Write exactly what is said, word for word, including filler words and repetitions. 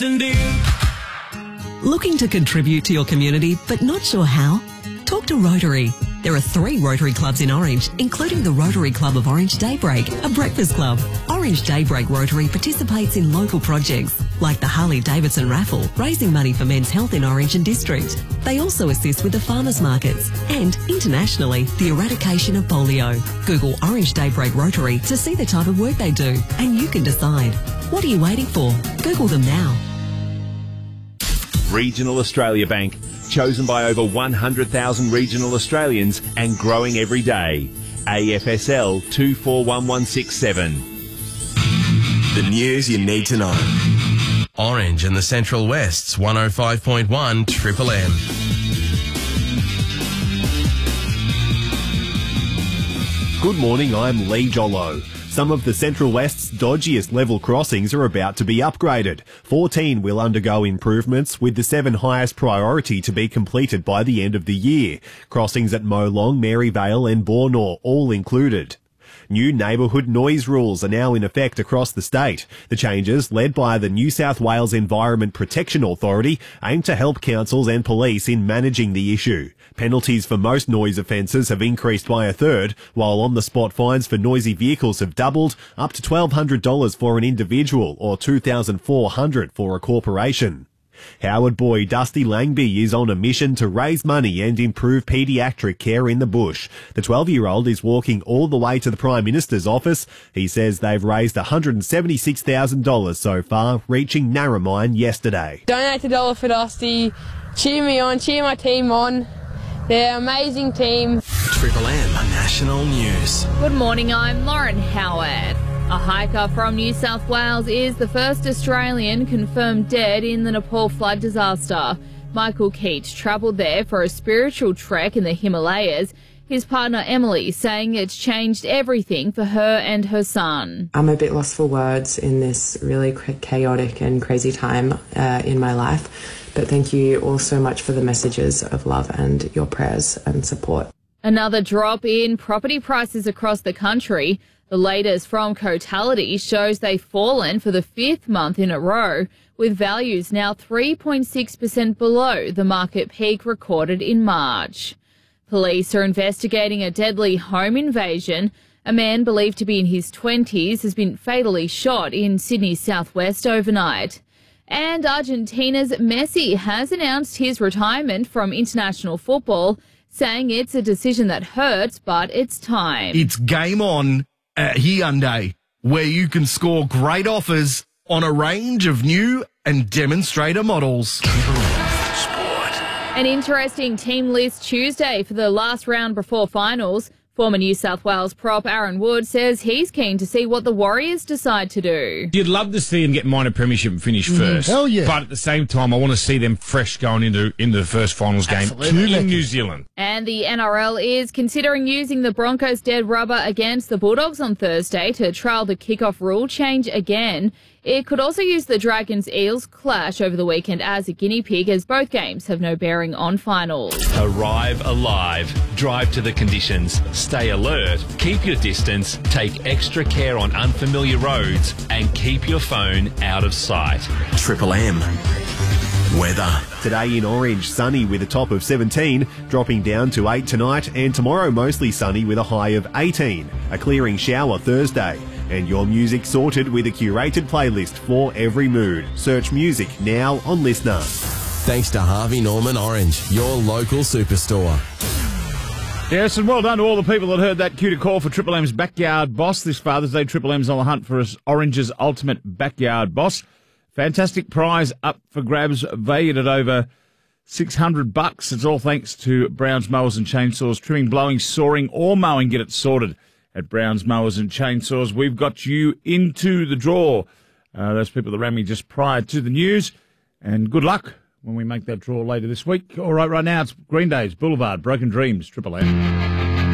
Looking to contribute to your community but not sure how? Talk to Rotary. There are three Rotary clubs in Orange, including the Rotary Club of Orange Daybreak, a breakfast club. Orange Daybreak Rotary participates in local projects like the Harley-Davidson raffle, raising money for men's health in Orange and District. They also assist with the farmers markets and, internationally, the eradication of polio. Google Orange Daybreak Rotary to see the type of work they do, and you can decide. What are you waiting for? Google them now. Regional Australia Bank, chosen by over one hundred thousand regional Australians and growing every day. A F S L two four one one six seven. The news you need to know. Orange and the Central West's one oh five point one Triple M. Good morning, I'm Lee Jollo. Some of the Central West's dodgiest level crossings are about to be upgraded. fourteen will undergo improvements, with the seven highest priority to be completed by the end of the year. Crossings at Molong, Maryvale and Bornor all included. New neighbourhood noise rules are now in effect across the state. The changes, led by the New South Wales Environment Protection Authority, aim to help councils and police in managing the issue. Penalties for most noise offences have increased by a third, while on-the-spot fines for noisy vehicles have doubled, up to twelve hundred dollars for an individual or two thousand four hundred dollars for a corporation. Howard boy Dusty Langby is on a mission to raise money and improve paediatric care in the bush. The twelve-year-old is walking all the way to the Prime Minister's office. He says they've raised one hundred seventy-six thousand dollars so far, reaching Narromine yesterday. Donate a dollar for Dusty. Cheer me on, cheer my team on. They're an amazing team. Triple M National News. Good morning, I'm Lauren Howard. A hiker from New South Wales is the first Australian confirmed dead in the Nepal flood disaster. Michael Keats travelled there for a spiritual trek in the Himalayas. His partner Emily saying it's changed everything for her and her son. I'm a bit lost for words in this really chaotic and crazy time uh, in my life. But thank you all so much for the messages of love and your prayers and support. Another drop in property prices across the country. The latest from Cotality shows they've fallen for the fifth month in a row, with values now three point six percent below the market peak recorded in March. Police are investigating a deadly home invasion. A man believed to be in his twenties has been fatally shot in Sydney's southwest overnight. And Argentina's Messi has announced his retirement from international football, saying it's a decision that hurts, but it's time. It's game on at Hyundai, where you can score great offers on a range of new and demonstrator models. An interesting team list Tuesday for the last round before finals. Former New South Wales prop Aaron Wood says he's keen to see what the Warriors decide to do. You'd love to see them get minor premiership and finish first. Mm, hell yeah. But at the same time, I want to see them fresh going into, into the first finals game Absolutely. in New Zealand. And the N R L is considering using the Broncos' dead rubber against the Bulldogs on Thursday to trial the kickoff rule change again. It could also use the Dragons-Eels clash over the weekend as a guinea pig, as both games have no bearing on finals. Arrive alive. Drive to the conditions. Stay alert. Keep your distance. Take extra care on unfamiliar roads and keep your phone out of sight. Triple M. Weather. Today in Orange, sunny with a top of seventeen, dropping down to eight tonight, and tomorrow mostly sunny with a high of eighteen. A clearing shower Thursday. And your music sorted with a curated playlist for every mood. Search music now on Listener. Thanks to Harvey Norman Orange, your local superstore. Yes, and well done to all the people that heard that cue to call for Triple M's Backyard Boss this Father's Day. Triple M's on the hunt for Orange's ultimate backyard boss. Fantastic prize up for grabs, valued at over six hundred bucks. It's all thanks to Brown's Mowers and Chainsaws. Trimming, blowing, sawing, or mowing, get it sorted at Brown's Mowers and Chainsaws. We've got you into the draw. Uh, those people that ran me just prior to the news. And good luck when we make that draw later this week. All right, right now it's Green Day's Boulevard, Broken Dreams, Triple M.